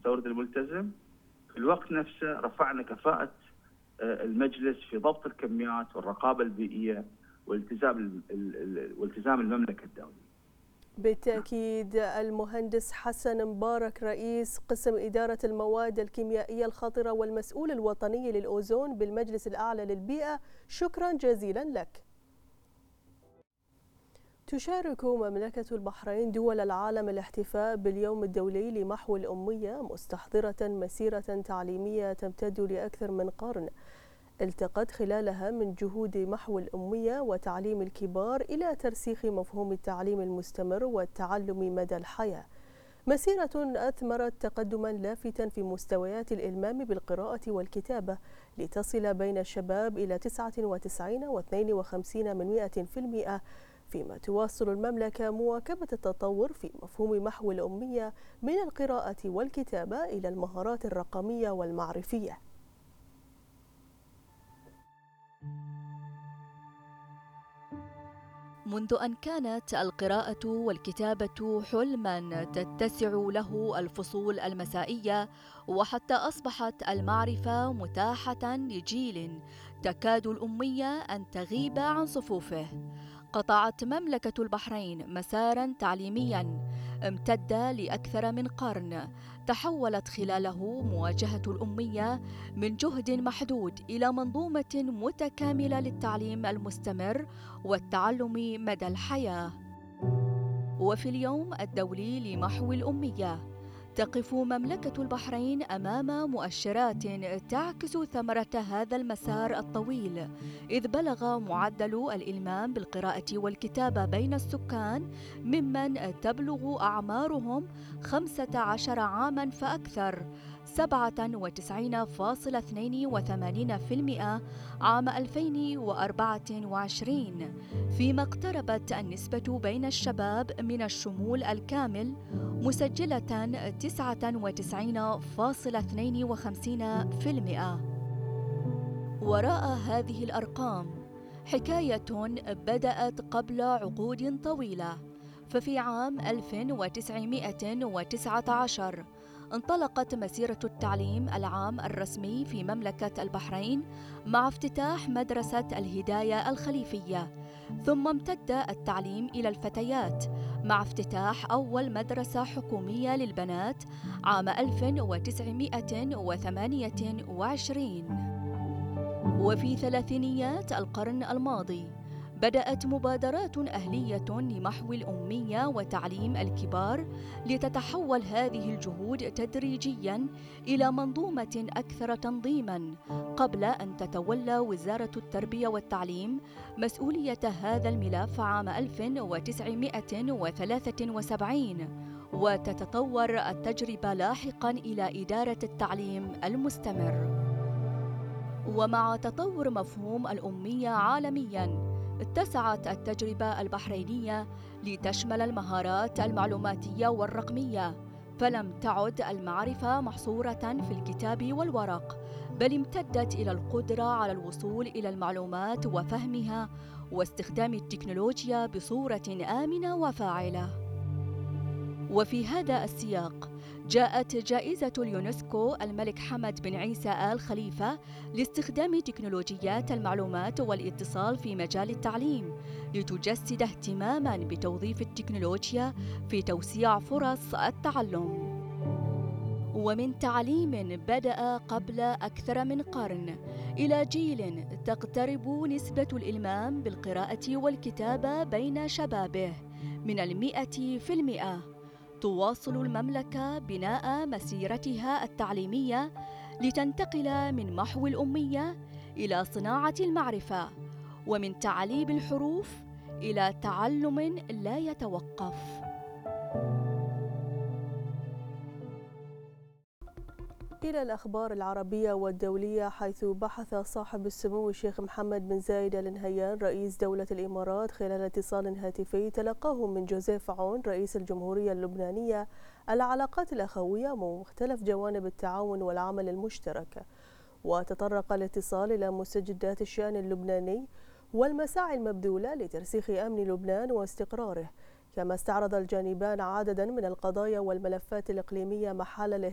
المستورد الملتزم. في الوقت نفسه رفعنا كفاءة المجلس في ضبط الكميات والرقابة البيئية والتزام المملكة الدولي. بالتأكيد. المهندس حسن مبارك رئيس قسم إدارة المواد الكيميائية الخطرة والمسؤول الوطني للأوزون بالمجلس الأعلى للبيئة، شكرا جزيلا لك. تشارك مملكة البحرين دول العالم الاحتفاء باليوم الدولي لمحو الأمية، مستحضرة مسيرة تعليمية تمتد لأكثر من قرن التقت خلالها من جهود محو الأمية وتعليم الكبار إلى ترسيخ مفهوم التعليم المستمر والتعلم مدى الحياة، مسيرة أثمرت تقدما لافتا في مستويات الإلمام بالقراءة والكتابة لتصل بين الشباب إلى 99.52%، فيما تواصل المملكة مواكبة التطور في مفهوم محو الأمية من القراءة والكتابة إلى المهارات الرقمية والمعرفية. منذ أن كانت القراءة والكتابة حلماً تتسع له الفصول المسائية، وحتى أصبحت المعرفة متاحة لجيل تكاد الأمية أن تغيب عن صفوفه، قطعت مملكة البحرين مساراً تعليمياً امتد لأكثر من قرن، تحولت خلاله مواجهة الأمية من جهد محدود إلى منظومة متكاملة للتعليم المستمر والتعلم مدى الحياة. وفي اليوم الدولي لمحو الأمية تقف مملكة البحرين أمام مؤشرات تعكس ثمرة هذا المسار الطويل، إذ بلغ معدل الإلمام بالقراءة والكتابة بين السكان ممن تبلغ أعمارهم 15 عاماً فأكثر 97.82% عام 2024، فيما اقتربت النسبة بين الشباب من الشمول الكامل مسجلة 99.52%. وراء هذه الأرقام حكاية بدأت قبل عقود طويلة، ففي عام 1919 انطلقت مسيرة التعليم العام الرسمي في مملكة البحرين مع افتتاح مدرسة الهداية الخليفية، ثم امتد التعليم إلى الفتيات مع افتتاح أول مدرسة حكومية للبنات عام 1928. وفي ثلاثينيات القرن الماضي بدأت مبادرات أهلية لمحو الأمية وتعليم الكبار، لتتحول هذه الجهود تدريجياً إلى منظومة أكثر تنظيماً، قبل أن تتولى وزارة التربية والتعليم مسؤولية هذا الملف عام 1973، وتتطور التجربة لاحقاً إلى إدارة التعليم المستمر. ومع تطور مفهوم الأمية عالمياً، اتسعت التجربة البحرينية لتشمل المهارات المعلوماتية والرقمية، فلم تعد المعرفة محصورة في الكتاب والورق، بل امتدت إلى القدرة على الوصول إلى المعلومات وفهمها واستخدام التكنولوجيا بصورة آمنة وفاعلة. وفي هذا السياق جاءت جائزة اليونسكو الملك حمد بن عيسى آل خليفة لاستخدام تكنولوجيات المعلومات والاتصال في مجال التعليم، لتجسد اهتماماً بتوظيف التكنولوجيا في توسيع فرص التعلم. ومن تعليم بدأ قبل أكثر من قرن إلى جيل تقترب نسبة الإلمام بالقراءة والكتابة بين شبابه من 100%، تواصل المملكة بناء مسيرتها التعليمية لتنتقل من محو الأمية إلى صناعة المعرفة، ومن تعليم الحروف إلى تعلم لا يتوقف. إلى الأخبار العربية والدولية، حيث بحث صاحب السمو الشيخ محمد بن زايد آل نهيان رئيس دولة الإمارات خلال اتصال هاتفي تلقاه من جوزيف عون رئيس الجمهورية اللبنانية العلاقات الأخوية ومختلف جوانب التعاون والعمل المشترك. وتطرق الاتصال إلى مستجدات الشأن اللبناني والمساعي المبذولة لترسيخ أمن لبنان واستقراره، كما استعرض الجانبان عددا من القضايا والملفات الإقليمية محل